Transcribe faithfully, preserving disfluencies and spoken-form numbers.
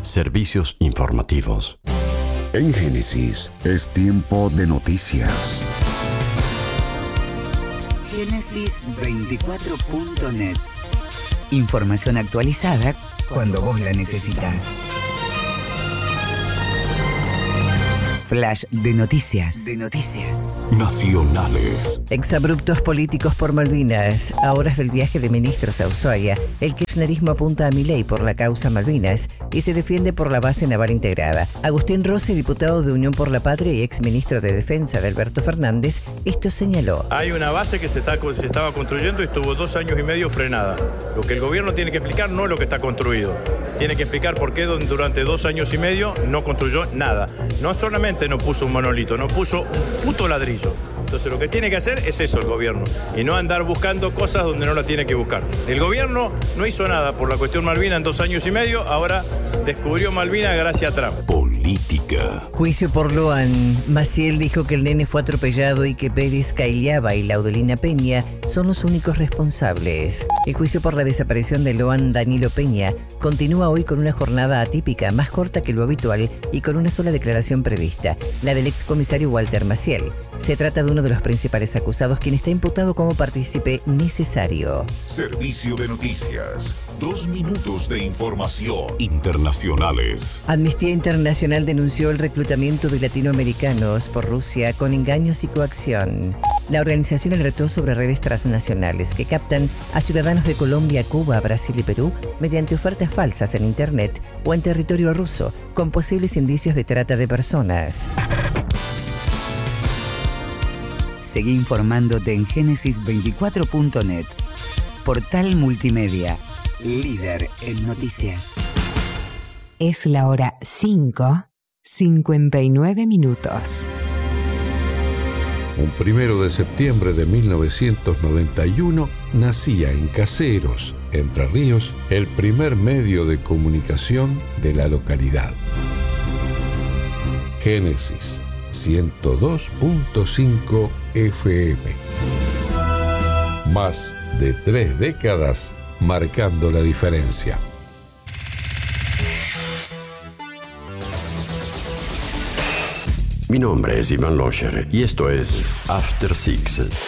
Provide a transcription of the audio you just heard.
Servicios informativos. En Génesis es tiempo de noticias. Génesis veinticuatro punto net. Información actualizada cuando vos la necesitas. Flash de noticias. De noticias. Nacionales. Exabruptos políticos por Malvinas. A horas del viaje de ministros a Ushuaia, el kirchnerismo apunta a Milei por la causa Malvinas y se defiende por la base naval integrada. Agustín Rossi, diputado de Unión por la Patria y exministro de Defensa de Alberto Fernández, esto señaló. Hay una base que se, está, se estaba construyendo y estuvo dos años y medio frenada. Lo que el gobierno tiene que explicar no es lo que está construido. Tiene que explicar por qué durante dos años y medio no construyó nada. No solamente no puso un monolito, no puso un puto ladrillo. Entonces lo que tiene que hacer es eso el gobierno y no andar buscando cosas donde no la tiene que buscar. El gobierno no hizo nada por la cuestión Malvina en dos años y medio, ahora descubrió Malvina gracias a Trump. Política. Juicio por Loan. Maciel dijo que el nene fue atropellado y que Pérez Cailiaba y Laudelina Peña son los únicos responsables. El juicio por la desaparición de Loan Danilo Peña continúa hoy con una jornada atípica, más corta que lo habitual y con una sola declaración prevista, la del excomisario Walter Maciel. Se trata de uno de los principales acusados, quien está imputado como partícipe necesario. Servicio de noticias. Dos minutos de información. Internacionales. Amnistía Internacional denunció el reclutamiento de latinoamericanos por Rusia con engaños y coacción. La organización alertó sobre redes transnacionales que captan a ciudadanos de Colombia, Cuba, Brasil y Perú mediante ofertas falsas en Internet o en territorio ruso, con posibles indicios de trata de personas. Seguí informándote en Génesis veinticuatro punto net. Portal multimedia, líder en noticias. Es la hora cinco, cincuenta y nueve minutos. Un primero de septiembre de mil novecientos noventa y uno nacía en Caseros, Entre Ríos, el primer medio de comunicación de la localidad. Génesis ciento dos punto cinco F M. Más de tres décadas marcando la diferencia. Mi nombre es Iván Locher y esto es After Six.